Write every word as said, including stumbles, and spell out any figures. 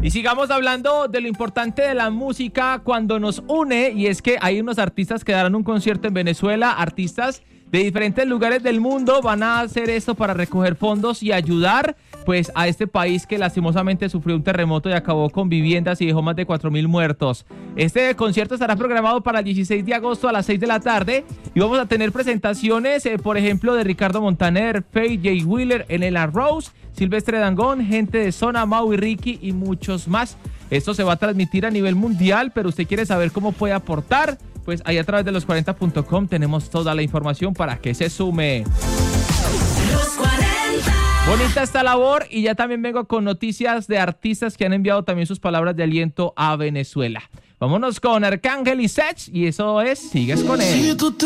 Y sigamos hablando de lo importante de la música cuando nos une, y es que hay unos artistas que darán un concierto en Venezuela, artistas de diferentes lugares del mundo van a hacer esto para recoger fondos y ayudar pues a este país que lastimosamente sufrió un terremoto y acabó con viviendas y dejó más de cuatro mil muertos. Este concierto estará programado para el dieciséis de agosto a las seis de la tarde y vamos a tener presentaciones, eh, por ejemplo, de Ricardo Montaner, Faye, Jay Wheeler, Enela Rose, Silvestre Dangond, gente de Zona, Mau y Ricky y muchos más. Esto se va a transmitir a nivel mundial, pero usted quiere saber cómo puede aportar, pues ahí a través de los cuarenta punto com tenemos toda la información para que se sume. Los cuarenta. Bonita esta labor, y ya también vengo con noticias de artistas que han enviado también sus palabras de aliento a Venezuela. Vámonos con Arcángel y Sech, y eso es Sigues con él.